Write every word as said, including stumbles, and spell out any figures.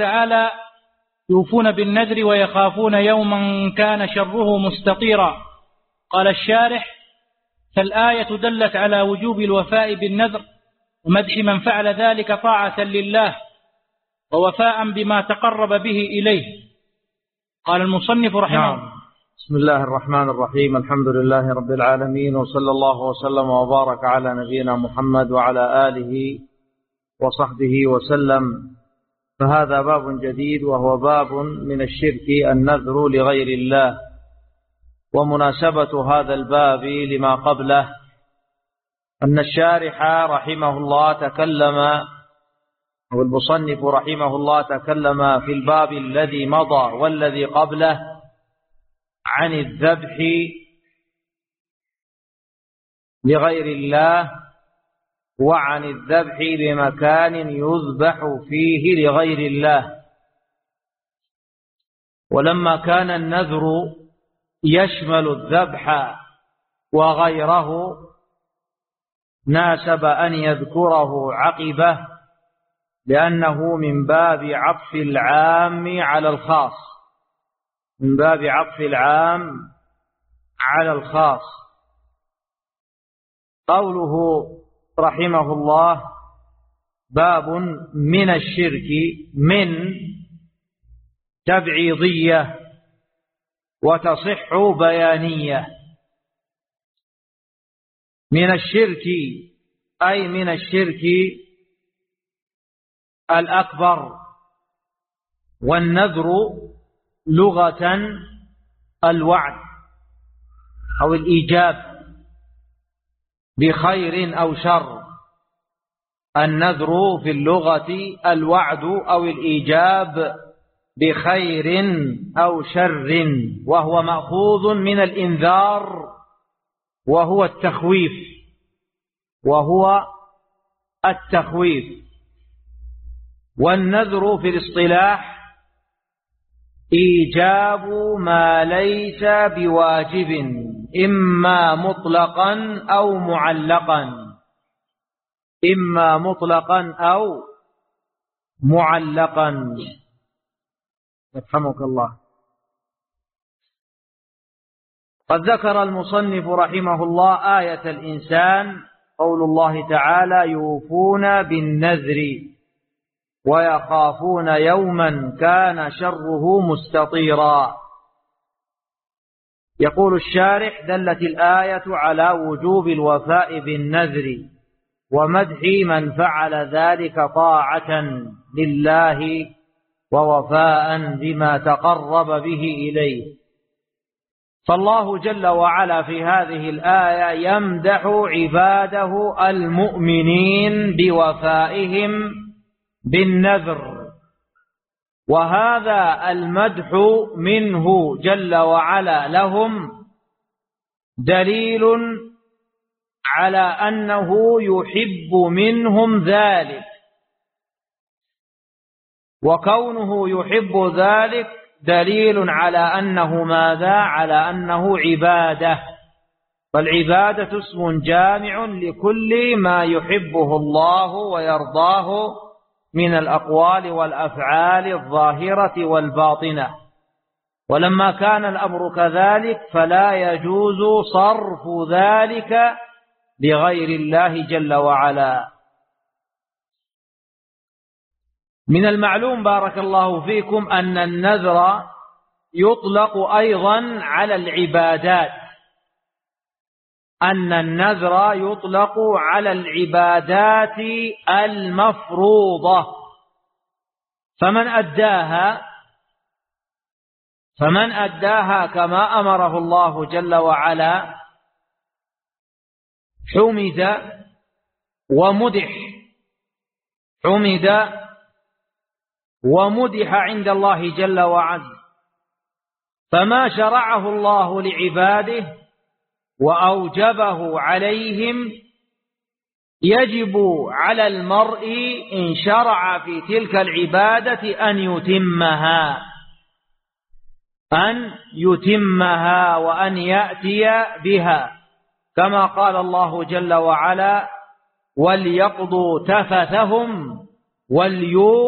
تعالى يوفون بالنذر ويخافون يوما كان شره مستطيرا. قال الشارح: فالآية دلت على وجوب الوفاء بالنذر ومدح من فعل ذلك طاعة لله ووفاء بما تقرب به إليه. قال المصنف رحمه الله: نعم. بسم الله الرحمن الرحيم. الحمد لله رب العالمين، وصلى الله وسلم وبارك على نبينا محمد وعلى آله وصحبه وسلم. فهذا باب جديد، وهو باب من الشرك النذر لغير الله. ومناسبة هذا الباب لما قبله أن الشارح رحمه الله تكلم أو المصنف رحمه الله تكلم في الباب الذي مضى والذي قبله عن الذبح لغير الله، وعن الذبح بمكان يذبح فيه لغير الله. ولما كان النذر يشمل الذبح وغيره ناسب أن يذكره عقبه، لأنه من باب عطف العام على الخاص من باب عطف العام على الخاص. قوله رحمه الله: باب من الشرك، من تبعيضية وتصح بيانية. من الشرك أي من الشرك الأكبر. والنذر لغة الوعد أو الإيجاب بخير أو شر. النذر في اللغة الوعد أو الإيجاب بخير أو شر، وهو مأخوذ من الإنذار وهو التخويف وهو التخويف. والنذر في الاصطلاح إيجاب ما ليس بواجب، إما مطلقا أو معلقا إما مطلقا أو معلقا يرحمك الله. قد ذكر المصنف رحمه الله آية الإنسان، قول الله تعالى: يوفون بالنذر ويخافون يوما كان شره مستطيرا. يقول الشارح: دلت الآية على وجوب الوفاء بالنذر ومدح من فعل ذلك طاعة لله ووفاء بما تقرب به إليه. فالله جل وعلا في هذه الآية يمدح عباده المؤمنين بوفائهم بالنذر، وهذا المدح منه جل وعلا لهم دليل على أنه يحب منهم ذلك، وكونه يحب ذلك دليل على أنه ماذا؟ على أنه عبادة. فالعبادة اسم جامع لكل ما يحبه الله ويرضاه من الأقوال والأفعال الظاهرة والباطنة. ولما كان الأمر كذلك فلا يجوز صرف ذلك لغير الله جل وعلا. من المعلوم بارك الله فيكم أن النذر يطلق أيضا على العبادات أن النذر يطلق على العبادات المفروضة. فمن أداها فمن أداها كما أمره الله جل وعلا حمد ومدح حمد ومدح عند الله جل وعلا. فما شرعه الله لعباده وأوجبه عليهم يجب على المرء إن شرع في تلك العبادة أن يتمها أن يتمها وأن يأتي بها، كما قال الله جل وعلا: وليقضوا تفثهم وليوفوا